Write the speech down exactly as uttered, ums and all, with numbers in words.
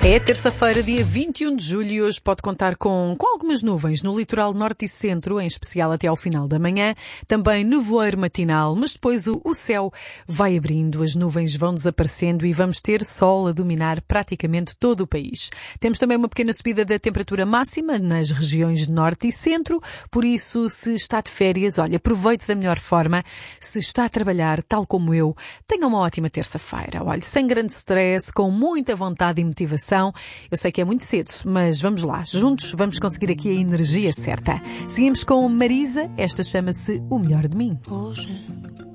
É terça-feira, dia vinte e um de julho, e hoje pode contar com, com algumas nuvens no litoral norte e centro, em especial até ao final da manhã. Também nevoeiro matinal, mas depois o, o céu vai abrindo, as nuvens vão desaparecendo e vamos ter sol a dominar praticamente todo o país. Temos também uma pequena subida da temperatura máxima nas regiões norte e centro, por isso, se está de férias, olha, aproveite da melhor forma. Se está a trabalhar, tal como eu, tenha uma ótima terça-feira. Olha, sem grande stress, com muita vontade e motivação. Eu sei que é muito cedo, mas vamos lá. Juntos vamos conseguir aqui a energia certa. Seguimos com Marisa. Esta chama-se O Melhor de Mim. Hoje